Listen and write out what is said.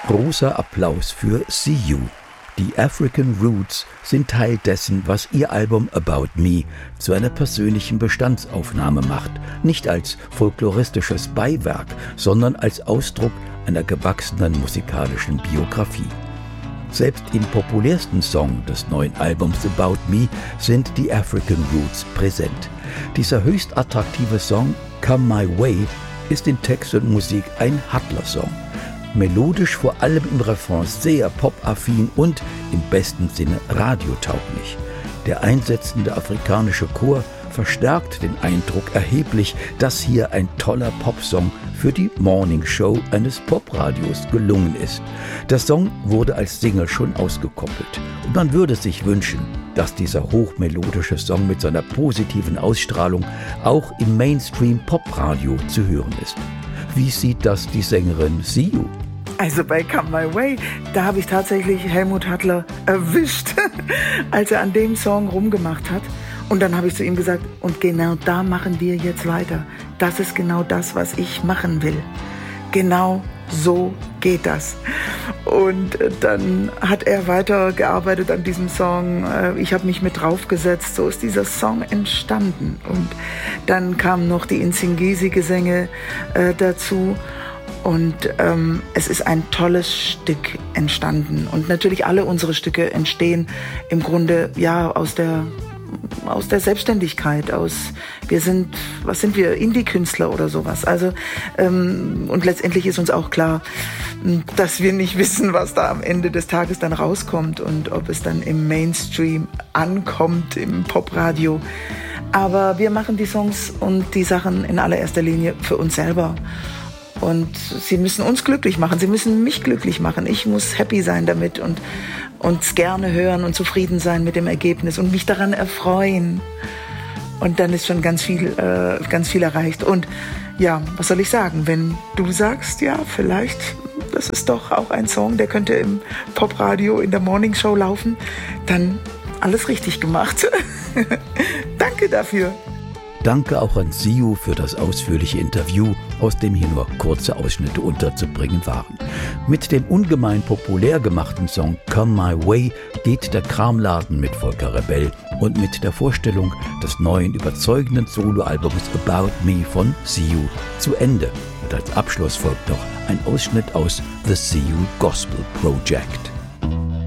Großer Applaus für See You. Die African Roots sind Teil dessen, was ihr Album About Me zu einer persönlichen Bestandsaufnahme macht. Nicht als folkloristisches Beiwerk, sondern als Ausdruck einer gewachsenen musikalischen Biografie. Selbst im populärsten Song des neuen Albums About Me sind die African Roots präsent. Dieser höchst attraktive Song Come My Way ist in Text und Musik ein Hustler-Song. Melodisch vor allem im Refrain sehr popaffin und im besten Sinne radiotauglich. Der einsetzende afrikanische Chor verstärkt den Eindruck erheblich, dass hier ein toller Popsong für die Morning Show eines Popradios gelungen ist. Der Song wurde als Single schon ausgekoppelt und man würde sich wünschen, dass dieser hochmelodische Song mit seiner positiven Ausstrahlung auch im Mainstream-Popradio zu hören ist. Wie sieht das die Sängerin See You? Also bei Come My Way, da habe ich tatsächlich Helmut Hattler erwischt, als er an dem Song rumgemacht hat. Und dann habe ich zu ihm gesagt, und genau da machen wir jetzt weiter. Das ist genau das, was ich machen will. Genau so geht das. Und dann hat er weitergearbeitet an diesem Song. Ich habe mich mit draufgesetzt. So ist dieser Song entstanden. Und dann kamen noch die Nsingisi-Gesänge dazu. Und es ist ein tolles Stück entstanden. Und natürlich alle unsere Stücke entstehen im Grunde ja aus der Selbstständigkeit, was sind wir, Indie-Künstler oder sowas. Also, und letztendlich ist uns auch klar, dass wir nicht wissen, was da am Ende des Tages dann rauskommt und ob es dann im Mainstream ankommt, im Popradio. Aber wir machen die Songs und die Sachen in allererster Linie für uns selber. Und sie müssen uns glücklich machen, sie müssen mich glücklich machen. Ich muss happy sein damit und uns gerne hören und zufrieden sein mit dem Ergebnis und mich daran erfreuen. Und dann ist schon ganz viel erreicht. Und ja, was soll ich sagen, wenn du sagst, ja, vielleicht, das ist doch auch ein Song, der könnte im Popradio in der Morning Show laufen, dann alles richtig gemacht. Danke dafür. Danke auch an See You für das ausführliche Interview, aus dem hier nur kurze Ausschnitte unterzubringen waren. Mit dem ungemein populär gemachten Song Come My Way geht der Kramladen mit Volker Rebell und mit der Vorstellung des neuen überzeugenden Soloalbums About Me von See You zu Ende. Und als Abschluss folgt noch ein Ausschnitt aus The See You Gospel Project.